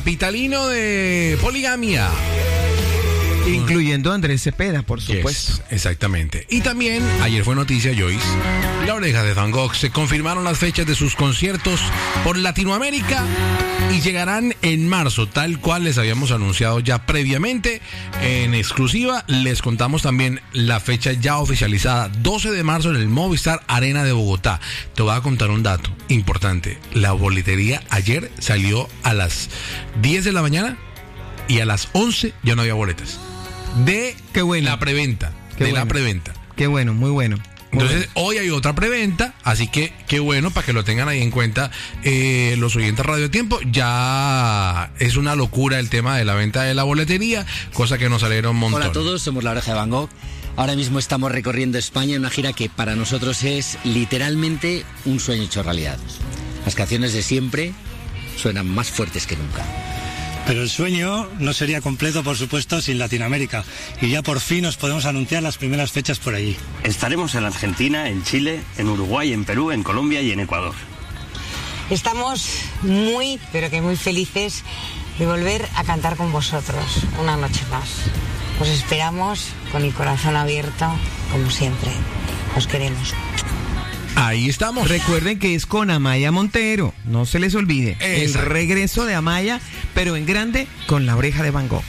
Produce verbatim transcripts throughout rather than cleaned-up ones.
capitalino de poligamia. Incluyendo a Andrés Cepeda, por supuesto. Yes, exactamente. Y también, ayer fue noticia, Joyce, La Oreja de Van Gogh. Se confirmaron las fechas de sus conciertos por Latinoamérica y llegarán en marzo, tal cual les habíamos anunciado ya previamente. En exclusiva, les contamos también la fecha ya oficializada, doce de marzo en el Movistar Arena de Bogotá. Te voy a contar un dato importante. La boletería ayer salió a las diez de la mañana y a las once ya no había boletas. De Qué bueno. la preventa. Qué de bueno. la preventa. Qué bueno, muy bueno. Muy Entonces, bueno. hoy hay otra preventa, así que qué bueno para que lo tengan ahí en cuenta eh, los oyentes Radio Tiempo. Ya es una locura el tema de la venta de la boletería, cosa que nos alegra un montón. Hola a todos, somos La Oreja de Van Gogh. Ahora mismo estamos recorriendo España en una gira que para nosotros es literalmente un sueño hecho realidad. Las canciones de siempre suenan más fuertes que nunca. Pero el sueño no sería completo, por supuesto, sin Latinoamérica. Y ya por fin os podemos anunciar las primeras fechas por allí. Estaremos en Argentina, en Chile, en Uruguay, en Perú, en Colombia y en Ecuador. Estamos muy, pero que muy felices de volver a cantar con vosotros una noche más. Os esperamos con el corazón abierto, como siempre. Os queremos. Ahí estamos. Recuerden que es con Amaya Montero, no se les olvide. Exacto. El regreso de Amaya, pero en grande con La Oreja de Van Gogh.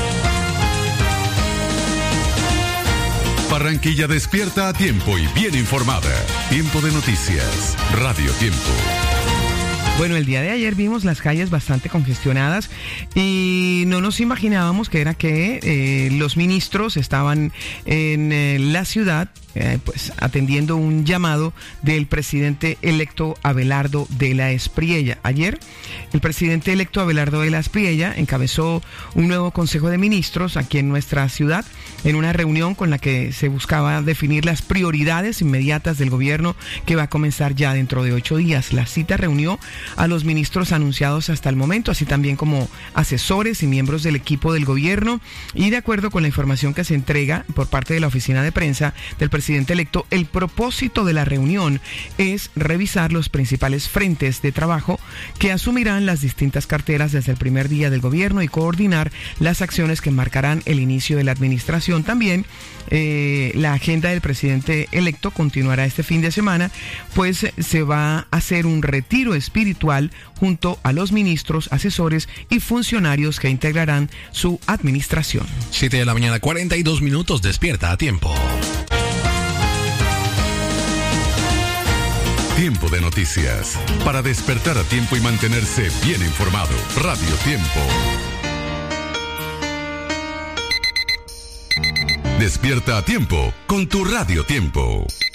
Barranquilla despierta a tiempo y bien informada. Tiempo de noticias. Radio Tiempo. Bueno, el día de ayer vimos las calles bastante congestionadas y no nos imaginábamos que era que eh, los ministros estaban en eh, la ciudad eh, pues atendiendo un llamado del presidente electo Abelardo de la Espriella. Ayer el presidente electo Abelardo de la Espriella encabezó un nuevo consejo de ministros aquí en nuestra ciudad en una reunión con la que se buscaba definir las prioridades inmediatas del gobierno que va a comenzar ya dentro de ocho días. La cita reunió a los ministros anunciados hasta el momento, así también como asesores y miembros del equipo del gobierno, y de acuerdo con la información que se entrega por parte de la oficina de prensa del presidente electo, el propósito de la reunión es revisar los principales frentes de trabajo que asumirán las distintas carteras desde el primer día del gobierno y coordinar las acciones que marcarán el inicio de la administración. También eh, la agenda del presidente electo continuará este fin de semana, pues se va a hacer un retiro espiritual junto a los ministros, asesores y funcionarios que integrarán su administración. siete de la mañana, cuarenta y dos minutos, despierta a tiempo. Tiempo de noticias. Para despertar a tiempo y mantenerse bien informado. Radio Tiempo. Despierta a tiempo con tu Radio Tiempo.